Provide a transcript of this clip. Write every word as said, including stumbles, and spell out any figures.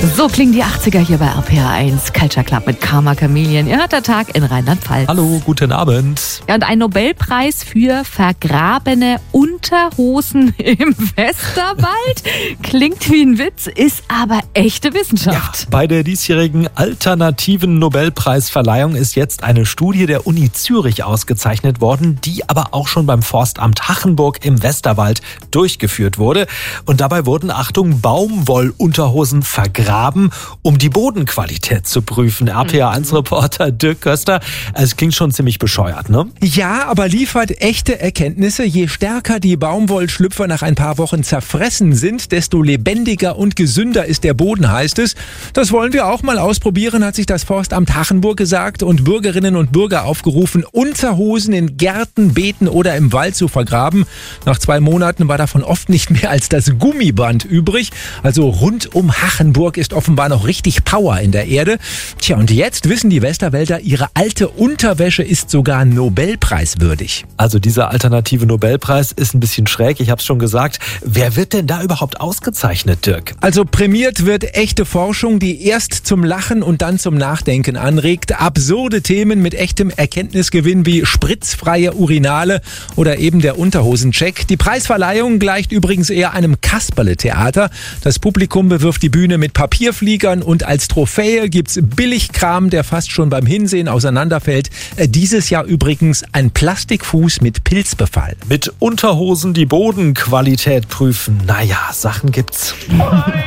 So klingen die achtziger hier bei R P R eins. Culture Club mit Karma Chameleon. Ihr hört der Tag in Rheinland-Pfalz. Hallo, guten Abend. Ja, und ein Nobelpreis für vergrabene Unterhosen im Westerwald. Klingt wie ein Witz, ist aber echte Wissenschaft. Ja, bei der diesjährigen alternativen Nobelpreisverleihung ist jetzt eine Studie der Uni Zürich ausgezeichnet worden, die aber auch schon beim Forstamt Hachenburg im Westerwald durchgeführt wurde. Und dabei wurden, Achtung, Baumwollunterhosen vergraben, um die Bodenqualität zu prüfen. R P R eins Reporter Dirk Köster. Es klingt schon ziemlich bescheuert, ne? Ja, aber liefert echte Erkenntnisse. Je stärker die Baumwollschlüpfer nach ein paar Wochen zerfressen sind, desto lebendiger und gesünder ist der Boden, heißt es. Das wollen wir auch mal ausprobieren, hat sich das Forstamt Hachenburg gesagt und Bürgerinnen und Bürger aufgerufen, Unterhosen in Gärten, Beeten oder im Wald zu vergraben. Nach zwei Monaten war davon oft nicht mehr als das Gummiband übrig. Also rund um Hachenburg ist offenbar noch richtig Power in der Erde. Tja, und jetzt wissen die Westerwälder, ihre alte Unterwäsche ist sogar Nobelpreiswürdig. Also dieser alternative Nobelpreis ist ein bisschen schräg, ich habe es schon gesagt. Wer wird denn da überhaupt ausgezeichnet, Dirk? Also prämiert wird echte Forschung, die erst zum Lachen und dann zum Nachdenken anregt. Absurde Themen mit echtem Erkenntnisgewinn wie spritzfreie Urinale oder eben der Unterhosencheck. Die Preisverleihung gleicht übrigens eher einem Kasperle-Theater. Das Publikum bewirft die Bühne mit Papierfliegern und als Trophäe gibt's Billigkram, der fast schon beim Hinsehen auseinanderfällt. Dieses Jahr übrigens ein Plastikfuß mit Pilzbefall. Mit Unterhosen die Bodenqualität prüfen. Naja, Sachen gibt's.